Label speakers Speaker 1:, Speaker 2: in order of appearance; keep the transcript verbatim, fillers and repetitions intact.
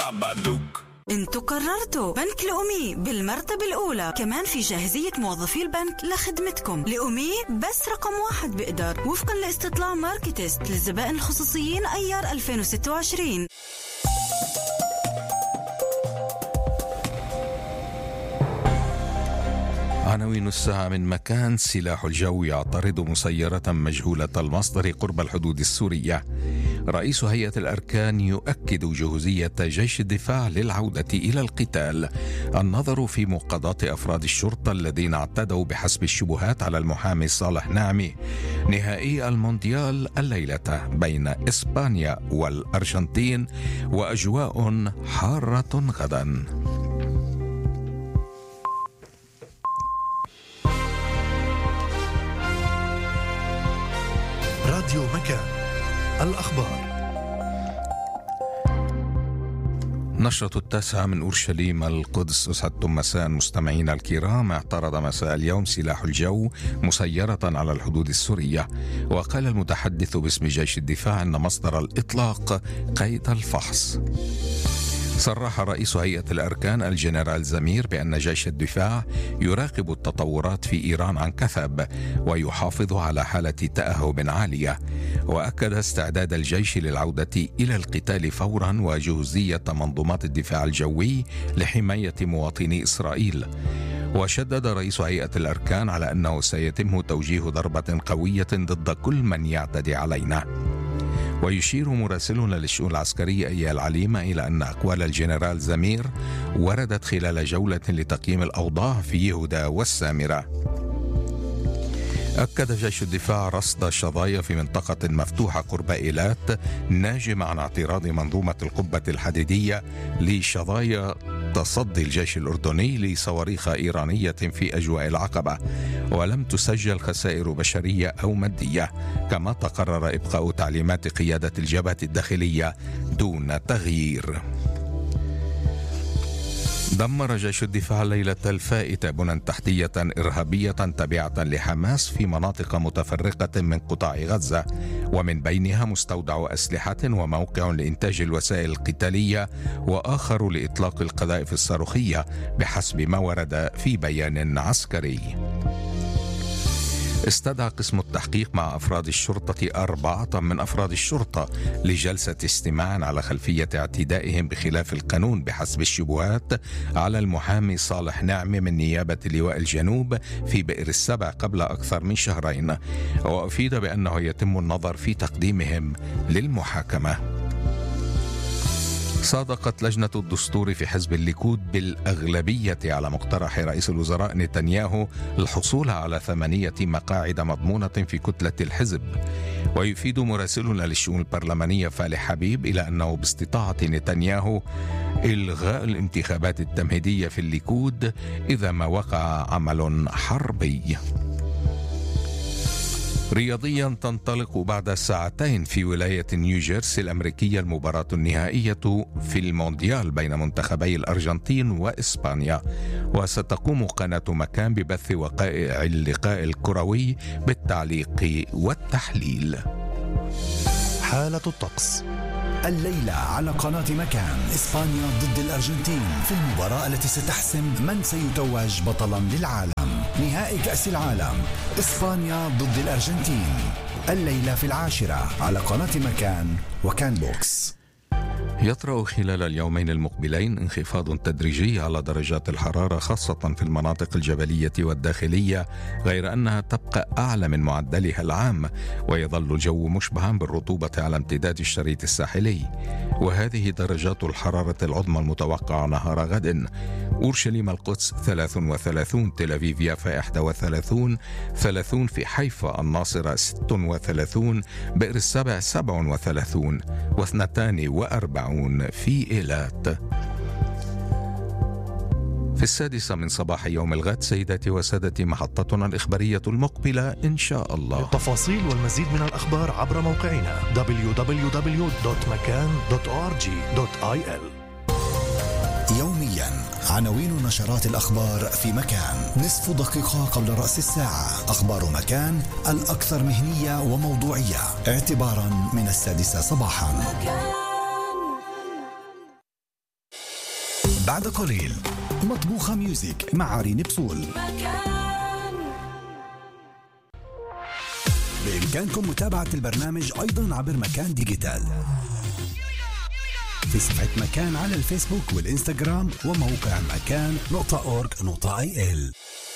Speaker 1: انتوا قررتوا بنك الأمي بالمرتبة الأولى، كمان في جاهزية موظفي البنك لخدمتكم. الأمي بس رقم واحد بقدر وفقا لاستطلاع ماركتست للزبائن الخصوصيين أيار ألفين وستة وعشرين.
Speaker 2: عناوين الساعة من مكان. سلاح الجو يعترض مسيرة مجهولة المصدر قرب الحدود السورية. رئيس هيئة الأركان يؤكد جهوزية جيش الدفاع للعودة إلى القتال. النظر في مقاضاة أفراد الشرطة الذين اعتدوا بحسب الشبهات على المحامي صالح نعمي. نهائي المونديال الليلة بين إسبانيا والأرجنتين وأجواء حارة غدا.
Speaker 3: راديو مكان الأخبار.
Speaker 2: نشرة التاسعة من أورشليم القدس. أسعدتم مساء مستمعينا الكرام. اعترض مساء اليوم سلاح الجو مسيرة على الحدود السورية، وقال المتحدث باسم جيش الدفاع أن مصدر الإطلاق قيد الفحص. صرح رئيس هيئة الأركان الجنرال زمير بأن جيش الدفاع يراقب التطورات في إيران عن كثب ويحافظ على حالة تأهب عالية، وأكد استعداد الجيش للعودة إلى القتال فورا وجهوزية منظومات الدفاع الجوي لحماية مواطني إسرائيل. وشدد رئيس هيئة الأركان على أنه سيتم توجيه ضربة قوية ضد كل من يعتدي علينا. ويشير مراسلنا للشؤون العسكرية أيال عليمة إلى أن أقوال الجنرال زمير وردت خلال جولة لتقييم الأوضاع في يهودا والسامرة. أكد جيش الدفاع رصد شظايا في منطقة مفتوحة قرب إيلات، ناجم عن اعتراض منظومة القبة الحديدية لشظايا تصدي الجيش الأردني لصواريخ إيرانية في أجواء العقبة، ولم تسجل خسائر بشرية أو مادية. كما تقرر إبقاء تعليمات قيادة الجبهة الداخلية دون تغيير. دمر جيش الدفاع ليلة الفائتة بنى تحتية إرهابية تابعة لحماس في مناطق متفرقة من قطاع غزة، ومن بينها مستودع أسلحة وموقع لإنتاج الوسائل القتالية وآخر لإطلاق القذائف الصاروخية بحسب ما ورد في بيان عسكري. استدعى قسم التحقيق مع أفراد الشرطة أربعة من أفراد الشرطة لجلسة استماع على خلفية اعتدائهم بخلاف القانون بحسب الشبهات على المحامي صالح نعمي من نيابة لواء الجنوب في بئر السبع قبل أكثر من شهرين، وأفيد بأنه يتم النظر في تقديمهم للمحاكمة. صادقت لجنة الدستور في حزب الليكود بالأغلبية على مقترح رئيس الوزراء نتنياهو الحصول على ثمانية مقاعد مضمونة في كتلة الحزب. ويفيد مراسلنا للشؤون البرلمانية فالح حبيب إلى أنه باستطاعة نتنياهو إلغاء الانتخابات التمهيدية في الليكود إذا ما وقع عمل حربي. رياضيا، تنطلق بعد ساعتين في ولاية نيوجيرسي الأمريكية المباراة النهائية في المونديال بين منتخبي الأرجنتين وإسبانيا، وستقوم قناة مكان ببث وقائع اللقاء الكروي بالتعليق والتحليل.
Speaker 3: حالة الطقس الليلة على قناة مكان. إسبانيا ضد الأرجنتين في المباراة التي ستحسم من سيتوج بطلا للعالم. نهائي كأس العالم إسبانيا ضد الأرجنتين الليلة في العاشرة على قناة مكان وكان بوكس.
Speaker 2: يطرأ خلال اليومين المقبلين انخفاض تدريجي على درجات الحرارة خاصة في المناطق الجبلية والداخلية، غير أنها تبقى أعلى من معدلها العام، ويظل الجو مشبعا بالرطوبة على امتداد الشريط الساحلي. وهذه درجات الحرارة العظمى المتوقعة نهار غد: أورشليم القدس ثلاث وثلاثون، تل أبيب يافا إحدى وثلاثون، ثلاثون في حيفا، الناصرة ست وثلاثون، بئر السبع سبع وثلاثون، واثنتان وأربعون في إيلات. في السادسة من صباح يوم الغد سيداتي وسادتي محطتنا الإخبارية المقبلة إن شاء الله.
Speaker 3: التفاصيل والمزيد من الأخبار عبر موقعنا دبليو دبليو دبليو دوت مكان دوت أو آر جي دوت آي إل. يوميا عناوين نشرات الأخبار في مكان. نصف دقيقة قبل رأس الساعة أخبار مكان الأكثر مهنية وموضوعية اعتبارا من السادسة صباحا. بعد قليل مطبوخة ميوزك مع عرين بسول. بإمكانكم متابعة البرنامج أيضا عبر مكان ديجيتال في صفحة مكان على الفيسبوك والإنستغرام وموقع مكان نقطة أورج نقطة آي إل.